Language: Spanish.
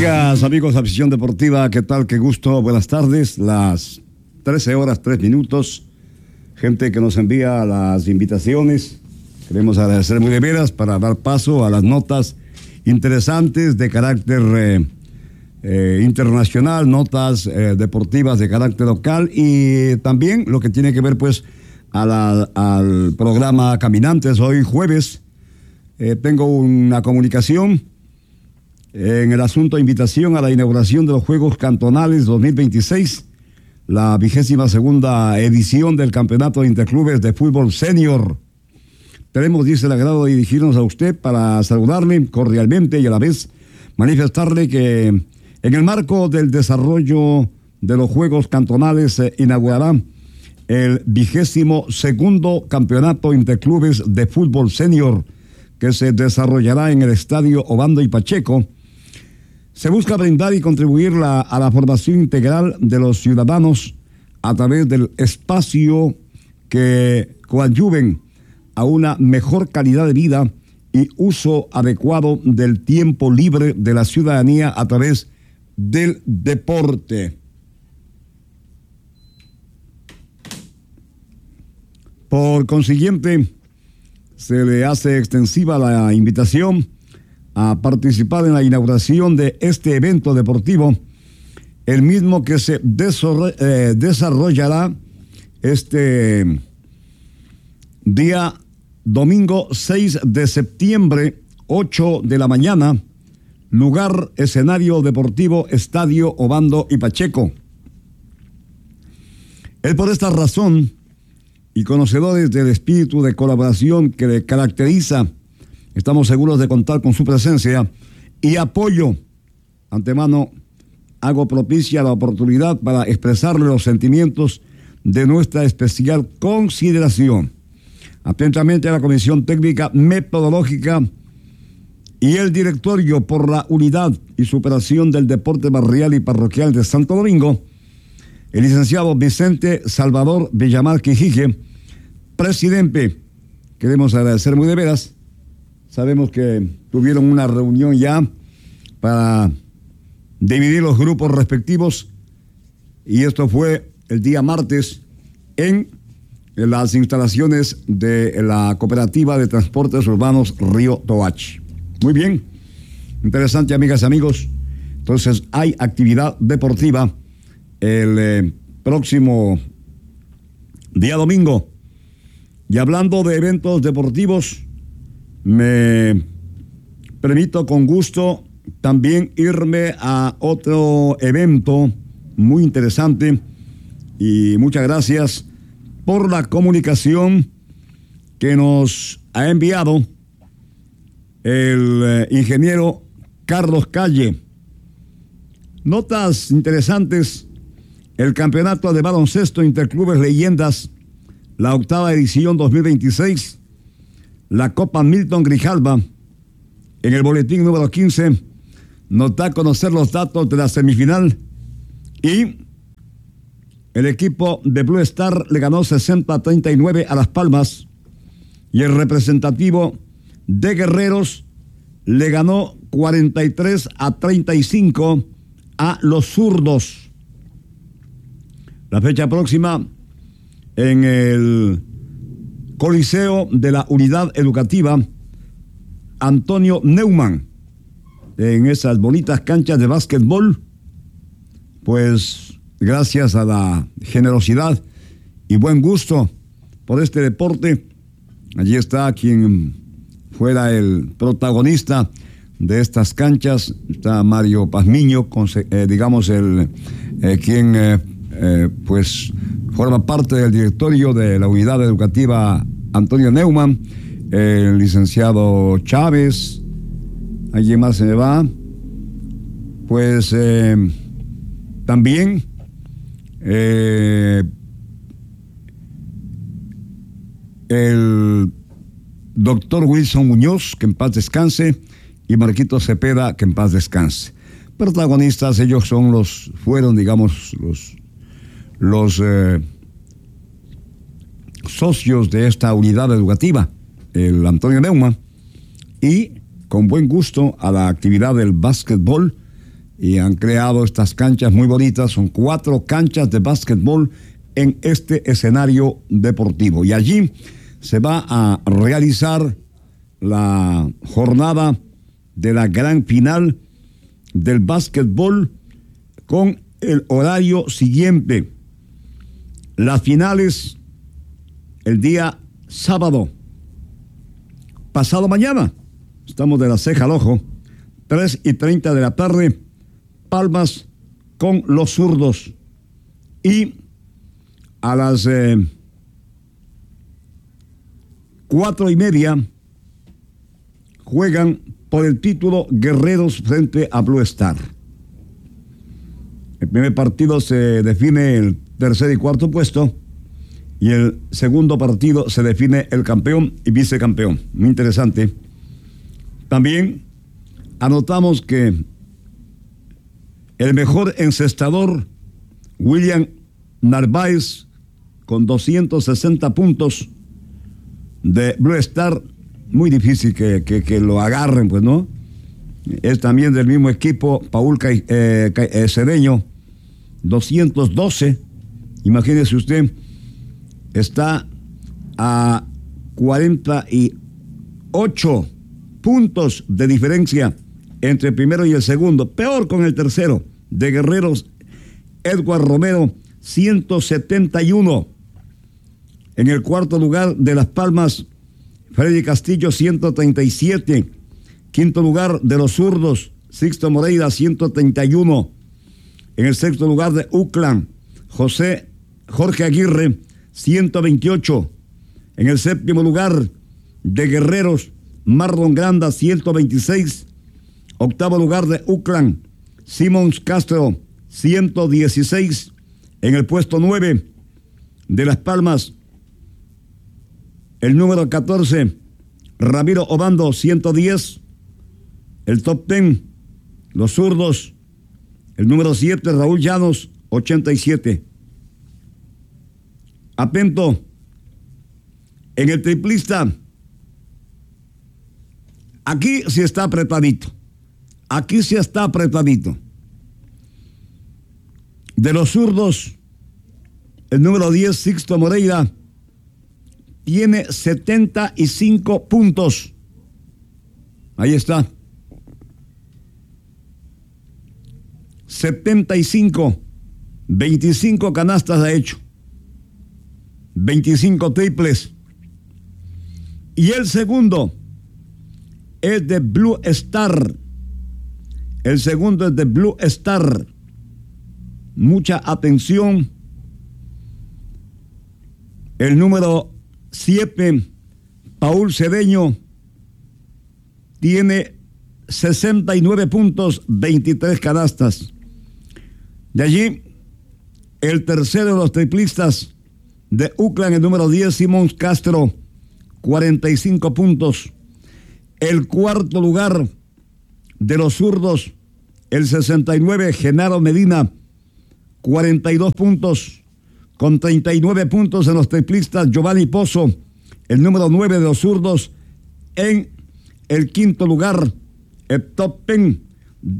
Amigas, amigos de Afición Deportiva, ¿qué tal? Qué gusto, buenas tardes, las 13 horas, 3 minutos. Gente que nos envía las invitaciones, queremos agradecer muy de veras para dar paso a las notas interesantes de carácter internacional, notas deportivas de carácter local y también lo que tiene que ver pues al programa Caminantes. Hoy jueves tengo una comunicación en el asunto invitación a la inauguración de los Juegos Cantonales 2026, la 22ª edición del Campeonato de Interclubes de Fútbol Senior. Tenemos, dice, el agrado de dirigirnos a usted para saludarle cordialmente y a la vez manifestarle que en el marco del desarrollo de los Juegos Cantonales se inaugurará el 22º Campeonato Interclubes de Fútbol Senior, que se desarrollará en el Estadio Obando y Pacheco. Se busca brindar y contribuir a la formación integral de los ciudadanos a través del espacio que coadyuven a una mejor calidad de vida y uso adecuado del tiempo libre de la ciudadanía a través del deporte. Por consiguiente, se le hace extensiva la invitación a participar en la inauguración de este evento deportivo, el mismo que se desarrollará este día domingo 6 de septiembre, 8 de la mañana, lugar, escenario deportivo, Estadio Obando y Pacheco. Es por esta razón y conocedores del espíritu de colaboración que le caracteriza, estamos seguros de contar con su presencia y apoyo. Antemano, hago propicia la oportunidad para expresarle los sentimientos de nuestra especial consideración. Atentamente a la Comisión Técnica Metodológica y el Directorio por la Unidad y Superación del Deporte Barrial y Parroquial de Santo Domingo, el licenciado Vicente Salvador Villamar Quijique, presidente. Queremos agradecer muy de veras. Sabemos que tuvieron una reunión ya para dividir los grupos respectivos y esto fue el día martes en las instalaciones de la Cooperativa de Transportes Urbanos Río Toachi. Muy bien, interesante, amigas y amigos. Entonces hay actividad deportiva el próximo día domingo. Y hablando de eventos deportivos, me permito con gusto también irme a otro evento muy interesante y muchas gracias por la comunicación que nos ha enviado el ingeniero Carlos Calle. Notas interesantes: el campeonato de baloncesto Interclubes Leyendas, la 8ª edición 2026, la Copa Milton Grijalva, en el boletín número 15, nos da a conocer los datos de la semifinal y el equipo de Blue Star le ganó 60-39 a Las Palmas y el representativo de Guerreros le ganó 43-35 a los Zurdos. La fecha próxima en el Coliseo de la Unidad Educativa Antonio Neumann, en esas bonitas canchas de básquetbol, pues gracias a la generosidad y buen gusto por este deporte, allí está quien fuera el protagonista de estas canchas, está Mario Pazmiño, digamos quien pues forma parte del directorio de la Unidad Educativa Antonio Neumann, el licenciado Chávez, ¿alguien más se me va? Pues también el doctor Wilson Muñoz, que en paz descanse, y Marquito Cepeda, que en paz descanse. Protagonistas, ellos fueron, digamos, los socios de esta unidad educativa, el Antonio Neumann, y con buen gusto a la actividad del básquetbol y han creado estas canchas muy bonitas. Son 4 canchas de básquetbol en este escenario deportivo. Y allí se va a realizar la jornada de la gran final del básquetbol con el horario siguiente. Las finales el día sábado, pasado mañana, estamos de la ceja al ojo, 3:30 de la tarde, Palmas con los Zurdos. Y a las 4:30 juegan por el título Guerreros frente a Blue Star. El primer partido se define el tercer y cuarto puesto, y el segundo partido se define el campeón y vicecampeón. Muy interesante. También anotamos que el mejor encestador, William Narváez, con 260 puntos de Blue Star. Muy difícil que lo agarren, pues, ¿no? Es también del mismo equipo, Paul Cedeño, 212. Imagínese usted, está a 48 puntos de diferencia entre el primero y el segundo. Peor con el tercero, de Guerreros, Edward Romero, 171. En el cuarto lugar de Las Palmas, Freddy Castillo, 137. Quinto lugar de los Zurdos, Sixto Moreira, 131. En el sexto lugar de Oakland, Jorge Aguirre, 128. En el séptimo lugar de Guerreros, Marlon Granda, 126. Octavo lugar de Oakland, Simons Castro, 116. En el puesto 9 de Las Palmas, el número 14, Ramiro Obando, 110. El top 10, los Zurdos. El número 7, Raúl Llanos, 87. Atento. En el triplista, aquí sí está apretadito. Aquí sí está apretadito. De los Zurdos, el número 10, Sixto Moreira, tiene 75 puntos. Ahí está. 75. 25 canastas ha hecho. 25 triples. Y el segundo es de Blue Star. El segundo es de Blue Star. Mucha atención. El número 7, Paul Cedeño, tiene 69 puntos, 23 canastas. De allí, el tercero de los triplistas de Oakland, el número 10, Simons Castro, 45 puntos. El cuarto lugar de los Zurdos, el 69, Genaro Medina, 42 puntos. Con 39 puntos en los triplistas, Giovanni Pozo, el número 9 de los Zurdos, en el quinto lugar. El top 10